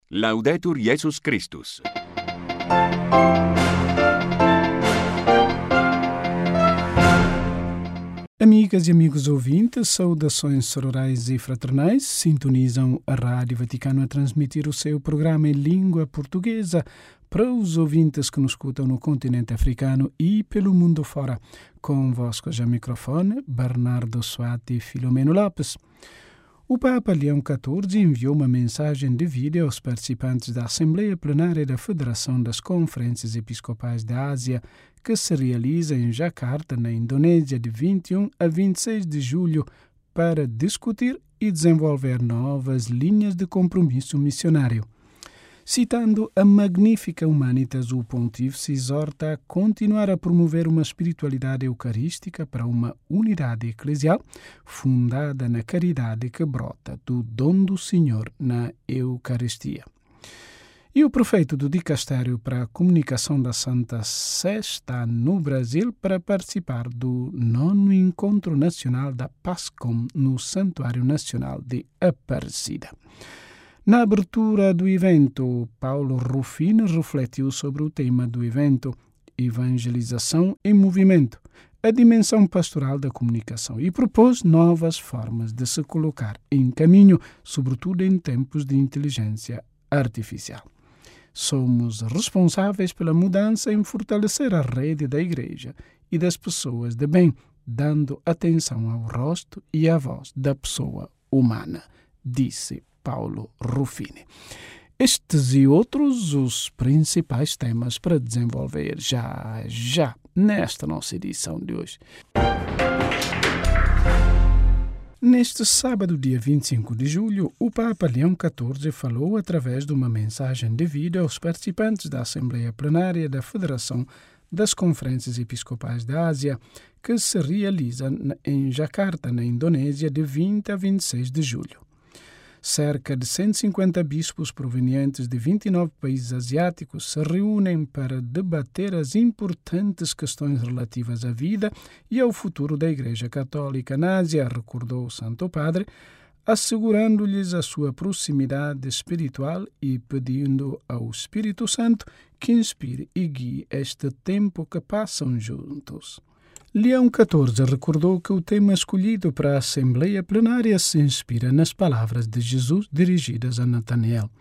Laudetur Jesus Christus. Amigas e amigos ouvintes, saudações sororais e fraternais, sintonizam a Rádio Vaticano a transmitir o seu programa em língua portuguesa para os ouvintes que nos escutam no continente africano e pelo mundo fora. Convosco já microfone, Bernardo Suati e Filomeno Lopes. O Papa Leão XIV enviou uma mensagem de vídeo aos participantes da Assembleia Plenária da Federação das Conferências Episcopais da Ásia, que se realiza em Jakarta, na Indonésia, de 21 a 26 de julho, para discutir e desenvolver novas linhas de compromisso missionário. Citando a Magnificat Humanitas, o Pontífice exorta a continuar a promover uma espiritualidade eucarística para uma unidade eclesial fundada na caridade que brota do dom do Senhor na Eucaristia. E o prefeito do Dicastério para a Comunicação da Santa Sé está no Brasil para participar do 9º Encontro Nacional da PASCOM no Santuário Nacional de Aparecida. Na abertura do evento, Paulo Ruffini refletiu sobre o tema do evento, Evangelização em Movimento, a dimensão pastoral da comunicação, e propôs novas formas de se colocar em caminho, sobretudo em tempos de inteligência artificial. Somos responsáveis pela mudança em fortalecer a rede da Igreja e das pessoas de bem, dando atenção ao rosto e à voz da pessoa humana, disse Paulo Ruffini. Estes e outros os principais temas para desenvolver já nesta nossa edição de hoje. Neste sábado, dia 25 de julho, o Papa Leão XIV falou através de uma mensagem de vídeo aos participantes da Assembleia Plenária da Federação das Conferências Episcopais da Ásia, que se realiza em Jakarta, na Indonésia, de 20 a 26 de julho. Cerca de 150 bispos provenientes de 29 países asiáticos se reúnem para debater as importantes questões relativas à vida e ao futuro da Igreja Católica na Ásia, recordou o Santo Padre, assegurando-lhes a sua proximidade espiritual e pedindo ao Espírito Santo que inspire e guie este tempo que passam juntos. Leão XIV recordou que o tema escolhido para a Assembleia Plenária se inspira nas palavras de Jesus dirigidas a Natanael.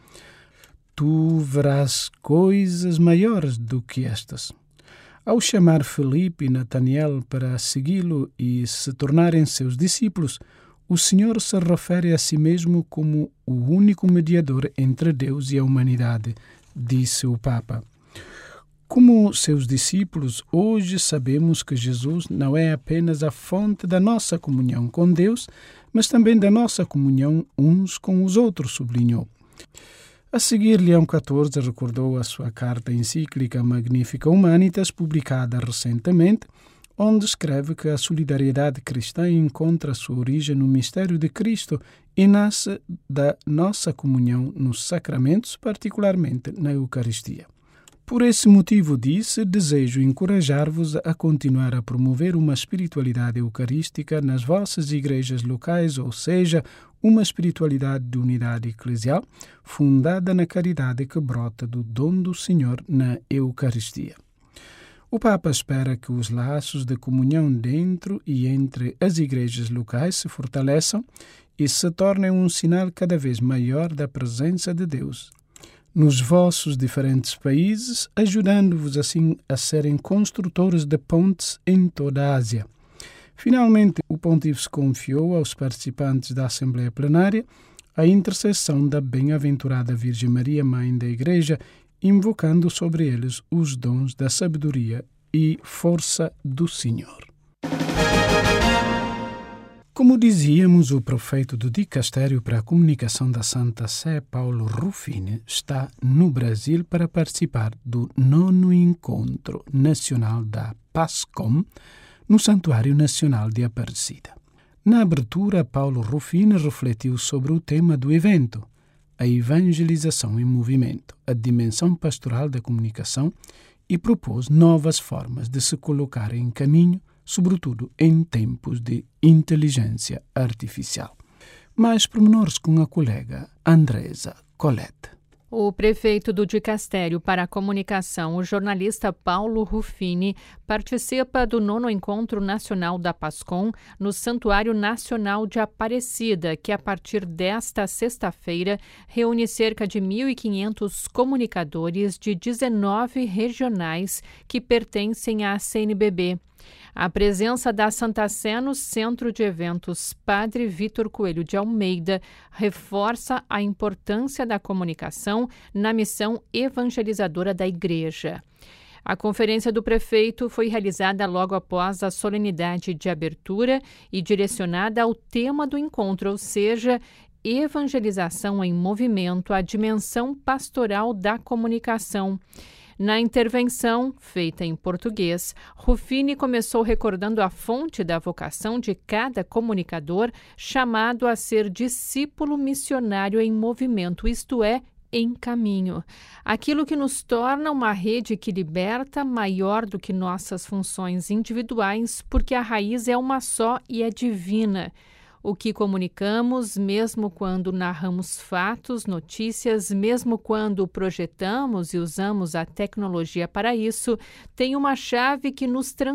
Tu verás coisas maiores do que estas. Ao chamar Filipe e Natanael para segui-lo e se tornarem seus discípulos, o Senhor se refere a si mesmo como o único mediador entre Deus e a humanidade, disse o Papa. Como seus discípulos, hoje sabemos que Jesus não é apenas a fonte da nossa comunhão com Deus, mas também da nossa comunhão uns com os outros, sublinhou. A seguir, Leão XIV recordou a sua carta encíclica Magnificat Humanitas, publicada recentemente, onde escreve que a solidariedade cristã encontra sua origem no mistério de Cristo e nasce da nossa comunhão nos sacramentos, particularmente na Eucaristia. Por esse motivo, disse, desejo encorajar-vos a continuar a promover uma espiritualidade eucarística nas vossas igrejas locais, ou seja, uma espiritualidade de unidade eclesial, fundada na caridade que brota do dom do Senhor na Eucaristia. O Papa espera que os laços de comunhão dentro e entre as igrejas locais se fortaleçam e se tornem um sinal cada vez maior da presença de Deus nos vossos diferentes países, ajudando-vos assim a serem construtores de pontes em toda a Ásia. Finalmente, o Pontífice confiou aos participantes da Assembleia Plenária a intercessão da bem-aventurada Virgem Maria, Mãe da Igreja, invocando sobre eles os dons da sabedoria e força do Senhor. Como dizíamos, o prefeito do Dicastério para a Comunicação da Santa Sé, Paulo Ruffini, está no Brasil para participar do 9º Encontro Nacional da PASCOM no Santuário Nacional de Aparecida. Na abertura, Paulo Ruffini refletiu sobre o tema do evento, a evangelização em movimento, a dimensão pastoral da comunicação, e propôs novas formas de se colocar em caminho, sobretudo em tempos de inteligência artificial. Mais pormenores com a colega Andresa Colette. O prefeito do Dicastério para a Comunicação, o jornalista Paulo Ruffini, participa do 9º Encontro Nacional da PASCOM no Santuário Nacional de Aparecida, que a partir desta sexta-feira reúne cerca de 1.500 comunicadores de 19 regionais que pertencem à CNBB. A presença da Santa Sé no Centro de Eventos Padre Vitor Coelho de Almeida reforça a importância da comunicação na missão evangelizadora da Igreja. A conferência do prefeito foi realizada logo após a solenidade de abertura e direcionada ao tema do encontro, ou seja, evangelização em movimento, a dimensão pastoral da comunicação. Na intervenção, feita em português, Ruffini começou recordando a fonte da vocação de cada comunicador chamado a ser discípulo missionário em movimento, isto é, em caminho. Aquilo que nos torna uma rede que liberta maior do que nossas funções individuais, porque a raiz é uma só e é divina. O que comunicamos, mesmo quando narramos fatos, notícias, mesmo quando projetamos e usamos a tecnologia para isso, tem uma chave que nos transforma